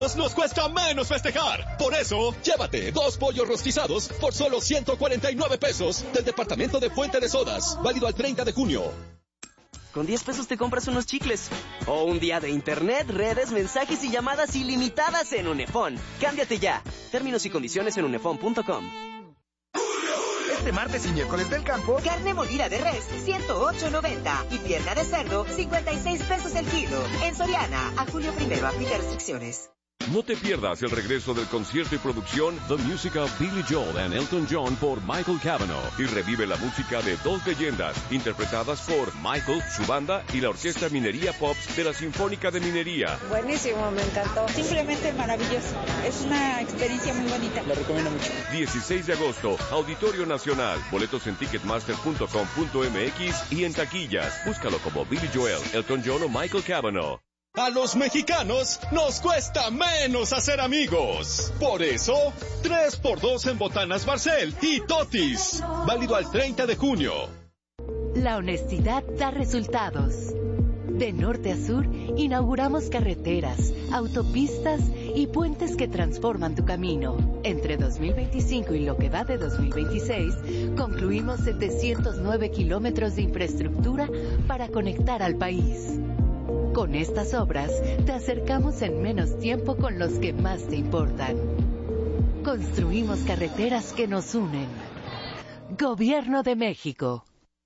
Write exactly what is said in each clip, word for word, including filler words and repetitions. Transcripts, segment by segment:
Nos cuesta menos festejar. Por eso, llévate dos pollos rostizados por solo ciento cuarenta y nueve pesos del departamento de Fuente de Sodas. Válido al treinta de junio. Con diez pesos te compras unos chicles. O un día de internet, redes, mensajes y llamadas ilimitadas en Unefón. Cámbiate ya. Términos y condiciones en unefón punto com. Este martes y miércoles del campo, carne molida de res, ciento ocho noventa. Y pierna de cerdo, cincuenta y seis pesos el kilo. En Soriana, a julio primero, aplica restricciones. No te pierdas el regreso del concierto y producción The Music of Billy Joel and Elton John por Michael Cavanaugh y revive la música de dos leyendas interpretadas por Michael, su banda y la Orquesta Minería Pops de la Sinfónica de Minería. Buenísimo, me encantó. Simplemente maravilloso. Es una experiencia muy bonita. Lo recomiendo mucho. dieciséis de agosto, Auditorio Nacional. Boletos en ticketmaster punto com punto m x y en taquillas. Búscalo como Billy Joel, Elton John o Michael Cavanaugh. A los mexicanos nos cuesta menos hacer amigos. Por eso, tres por dos en botanas Barcel y Totis. Válido al treinta de junio. La honestidad da resultados. De norte a sur, inauguramos carreteras, autopistas y puentes que transforman tu camino. Entre dos mil veinticinco y lo que va de dos mil veintiséis, concluimos setecientos nueve kilómetros de infraestructura para conectar al país. Con estas obras, te acercamos en menos tiempo con los que más te importan. Construimos carreteras que nos unen. Gobierno de México.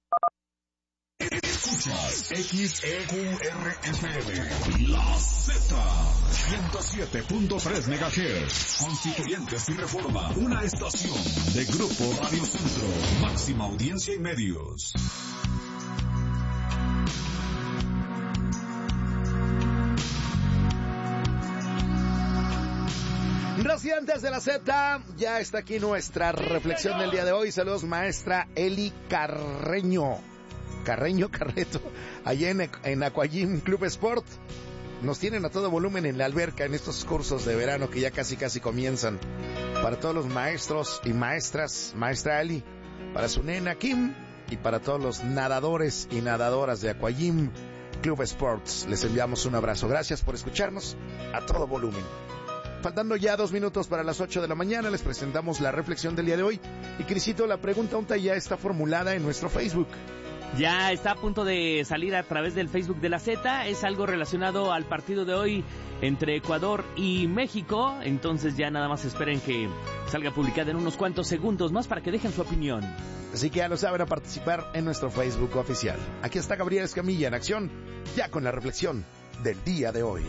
Escuchas X E Q R F M, La Z, ciento siete punto tres megahertz, Constituyentes y Reforma, una estación de Grupo Radio Centro, máxima audiencia y medios. Recientes de la Z, ya está aquí nuestra reflexión del día de hoy. Saludos, maestra Eli Carreño. Carreño Carreto, allá en, en Aquagym Club Sport. Nos tienen a todo volumen en la alberca en estos cursos de verano que ya casi casi comienzan. Para todos los maestros y maestras, maestra Eli, para su nena Kim y para todos los nadadores y nadadoras de Aquagym Club Sports, les enviamos un abrazo. Gracias por escucharnos a todo volumen. Faltando ya dos minutos para las ocho de la mañana, les presentamos la reflexión del día de hoy. Y Crisito, la pregunta unta ya está formulada en nuestro Facebook. Ya está a punto de salir a través del Facebook de la Z. Es algo relacionado al partido de hoy entre Ecuador y México. Entonces ya nada más esperen que salga publicada en unos cuantos segundos más para que dejen su opinión. Así que ya lo saben, a participar en nuestro Facebook oficial. Aquí está Gabriel Escamilla en acción, ya con la reflexión del día de hoy.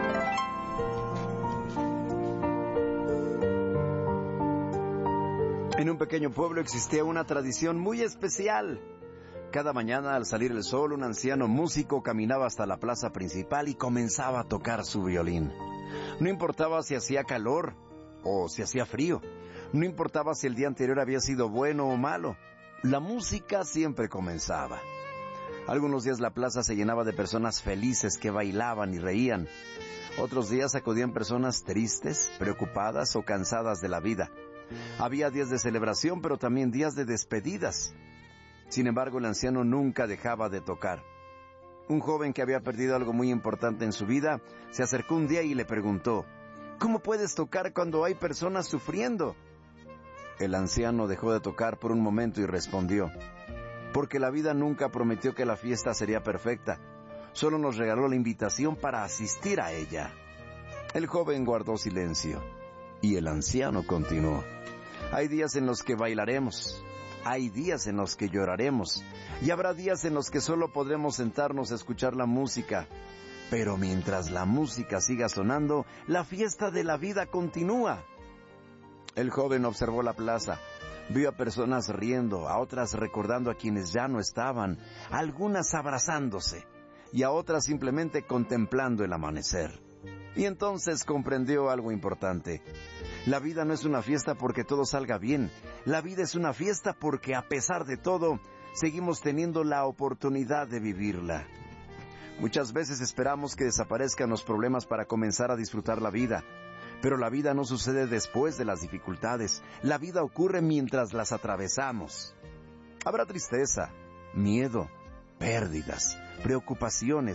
En un pequeño pueblo existía una tradición muy especial. Cada mañana al salir el sol, un anciano músico caminaba hasta la plaza principal y comenzaba a tocar su violín. No importaba si hacía calor o si hacía frío. No importaba si el día anterior había sido bueno o malo. La música siempre comenzaba. Algunos días la plaza se llenaba de personas felices que bailaban y reían. Otros días acudían personas tristes, preocupadas o cansadas de la vida. Había días de celebración, pero también días de despedidas. Sin embargo, el anciano nunca dejaba de tocar. Un joven que había perdido algo muy importante en su vida se acercó un día y le preguntó: ¿cómo puedes tocar cuando hay personas sufriendo? El anciano dejó de tocar por un momento y respondió: porque la vida nunca prometió que la fiesta sería perfecta. Solo nos regaló la invitación para asistir a ella. El joven guardó silencio y el anciano continuó: hay días en los que bailaremos, hay días en los que lloraremos, y habrá días en los que solo podremos sentarnos a escuchar la música. Pero mientras la música siga sonando, la fiesta de la vida continúa. El joven observó la plaza, vio a personas riendo, a otras recordando a quienes ya no estaban, a algunas abrazándose, y a otras simplemente contemplando el amanecer. Y entonces comprendió algo importante. La vida no es una fiesta porque todo salga bien. La vida es una fiesta porque, a pesar de todo, seguimos teniendo la oportunidad de vivirla. Muchas veces esperamos que desaparezcan los problemas para comenzar a disfrutar la vida. Pero la vida no sucede después de las dificultades. La vida ocurre mientras las atravesamos. Habrá tristeza, miedo, pérdidas, preocupaciones,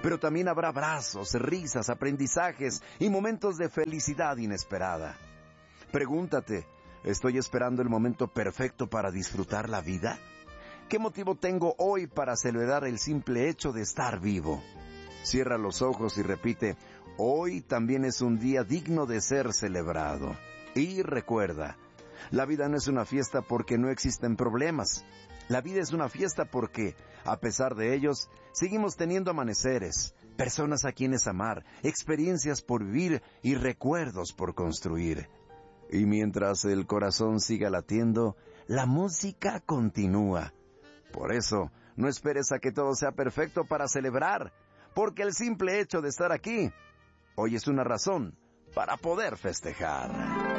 pero también habrá abrazos, risas, aprendizajes y momentos de felicidad inesperada. Pregúntate, ¿estoy esperando el momento perfecto para disfrutar la vida? ¿Qué motivo tengo hoy para celebrar el simple hecho de estar vivo? Cierra los ojos y repite, hoy también es un día digno de ser celebrado. Y recuerda, la vida no es una fiesta porque no existen problemas. La vida es una fiesta porque, a pesar de ellos, seguimos teniendo amaneceres, personas a quienes amar, experiencias por vivir y recuerdos por construir. Y mientras el corazón siga latiendo, la música continúa. Por eso, no esperes a que todo sea perfecto para celebrar, porque el simple hecho de estar aquí, hoy es una razón para poder festejar.